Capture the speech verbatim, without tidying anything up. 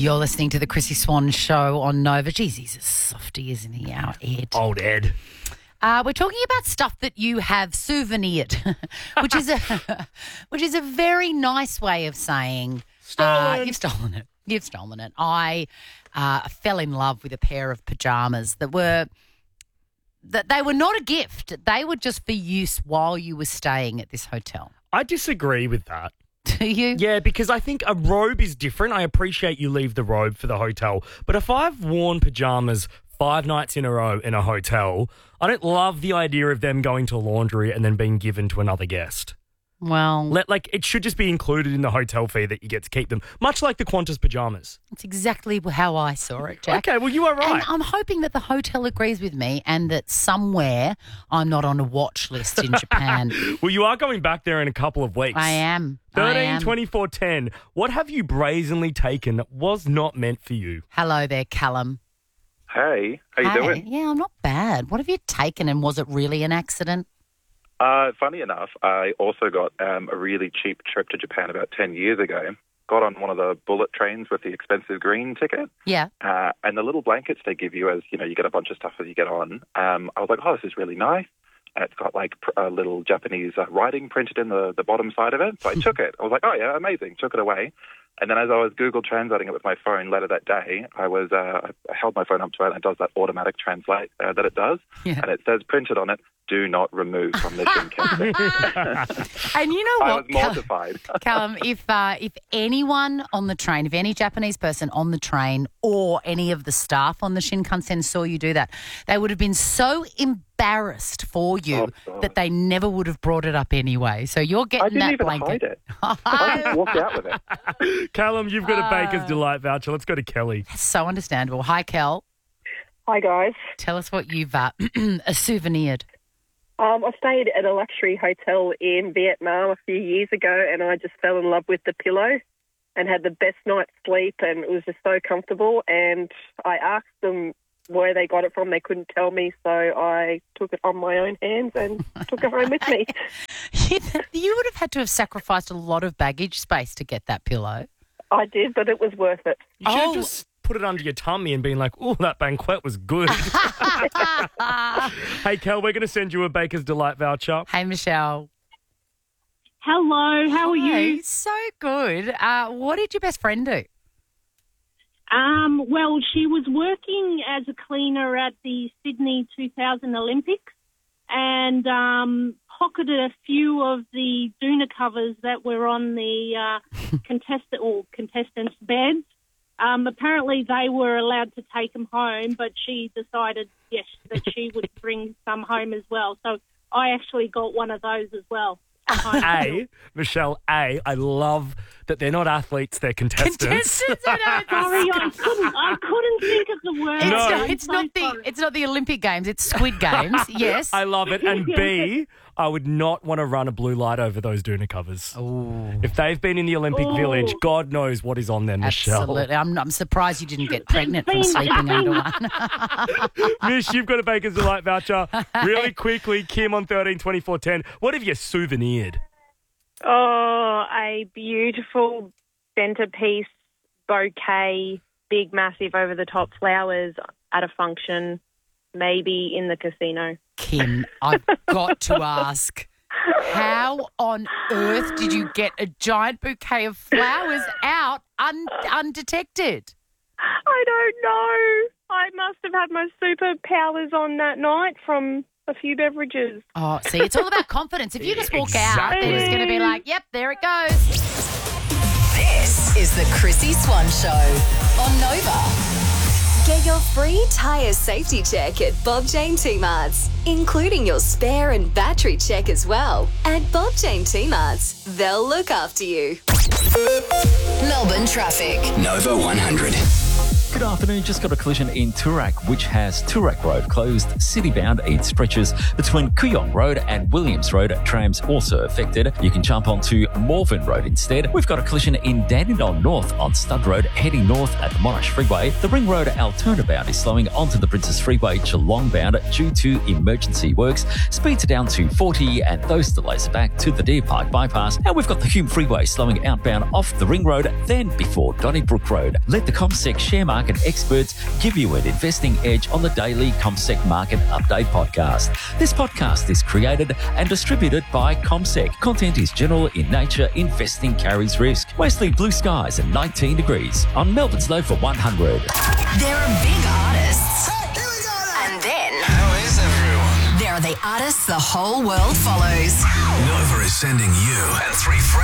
You're listening to the Chrissy Swan Show on Nova. Geez, he's a softie, isn't he, our Ed? Old Ed. Uh, we're talking about stuff that you have souvenired, which is a which is a very nice way of saying Stolen. Uh, you've stolen it. You've stolen it. I uh, fell in love with a pair of pajamas that were that they were not a gift. They were just for use while you were staying at this hotel. I disagree with that. Do you? Yeah, because I think a robe is different. I appreciate you leave the robe for the hotel. But if I've worn pajamas five nights in a row in a hotel, I don't love the idea of them going to laundry and then being given to another guest. Well, Let, like, it should just be included in the hotel fee that you get to keep them, much like the Qantas pajamas. that's exactly how I saw it, Jack. Okay, well, you are right. And I'm hoping that the hotel agrees with me and that somewhere I'm not on a watch list in Japan. Well, you are going back there in a couple of weeks. I am. I thirteen, am. twenty-four, ten. What have you brazenly taken that was not meant for you? Hello there, Callum. Hey, how you Hey. doing? Yeah, I'm not bad. What have you taken and was it really an accident? Uh, funny enough, I also got um, a really cheap trip to Japan about ten years ago. Got on one of the bullet trains with the expensive green ticket. Yeah. Uh, and the little blankets they give you as, you know, you get a bunch of stuff as you get on. Um, I was like, oh, this is really nice. And it's got like pr- a little Japanese uh, writing printed in the, the bottom side of it. So I took it. I was like, oh, yeah, amazing. Took it away. And then as I was Google translating it with my phone later that day, I was uh, I held my phone up to it and it does that automatic translate uh, that it does. Yeah. And it says printed on it, do not remove from the Shinkansen. And you know I what, was mortified. Callum, if uh, if anyone on the train, if any Japanese person on the train or any of the staff on the Shinkansen saw you do that, they would have been so embarrassed for you Oh, God. that they never would have brought it up anyway. So you're I getting didn't that even blanket. hide it. I just walked out with it. Callum, you've got a Baker's Delight voucher. Let's go to Kelly. So understandable. Hi, Kel. Hi, guys. Tell us what you've uh, a souvenired. Um, I stayed at a luxury hotel in Vietnam a few years ago and I just fell in love with the pillow and had the best night's sleep and it was just so comfortable. And I asked them where they got it from. They couldn't tell me, so I took it on my own hands and took it home with me. You would have had to have sacrificed a lot of baggage space to get that pillow. I did, but it was worth it. You should Oh. have just put it under your tummy and been like, oh, that banquet was good. Hey, Kel, we're going to send you a Baker's Delight voucher. Hey, Michelle. Hello, how are Hey, you? so good. Uh, what did your best friend do? Um, well, she was working as a cleaner at the Sydney two thousand Olympics and um, pocketed a few of the doona covers that were on the uh, contestant or contestants' beds. Um, apparently, they were allowed to take them home, but she decided, yes, that she would bring some home as well. So I actually got one of those as well. A, Michelle, A, I love that they're not athletes, they're contestants. Contestants, I know. Sorry, I couldn't. I couldn't think of the word. It's, No. not, I'm it's so not the sorry. it's not the Olympic Games. It's Squid Games. Yes. I love it. And B, I would not want to run a blue light over those doona covers. Ooh, If they've been in the Olympic Ooh. Village, God knows what is on them, Michelle. absolutely. I'm, I'm surprised you didn't get pregnant from Been- sleeping under one. Mish, you've got a Baker's Delight voucher. Really quickly, Kim on thirteen twenty-four ten. What have you souvenired? Oh, a beautiful centerpiece bouquet, big, massive, over-the-top flowers at a function, maybe in the casino. Kim, I've got to ask, how on earth did you get a giant bouquet of flowers out un- undetected? I don't know. I must have had my superpowers on that night from a few beverages. Oh, see, it's all about confidence. If you just walk out, Exactly. they're just going to be like, yep, there it goes. This is the Chrissy Swan Show on Nova. Get your free tyre safety check at Bob Jane T-Marts, including your spare and battery check as well. At Bob Jane T-Marts, they'll look after you. Melbourne traffic. Nova one hundred. Good afternoon. Just got a collision in Toorak, which has Toorak Road closed, city-bound in stretches between Kooyong Road and Williams Road. Trams also affected. You can jump onto Morven Road instead. We've got a collision in Dandenong North on Stud Road, heading north at the Monash Freeway. The Ring Road Altona-bound is slowing onto the Princess Freeway Geelong-bound due to emergency works. Speeds are down to forty, and those delays are back to the Deer Park bypass. And we've got the Hume Freeway slowing outbound off the Ring Road, then before Donnybrook Road. Let the CommSec share market experts give you an investing edge on the daily CommSec Market Update podcast. This podcast is created and distributed by CommSec. Content is general in nature. Investing carries risk. Mostly blue skies and nineteen degrees on Melbourne's Low for one hundred. There are big artists. Hey, here we go now. And then... How is everyone? There are the artists the whole world follows. Nova is sending you and three friends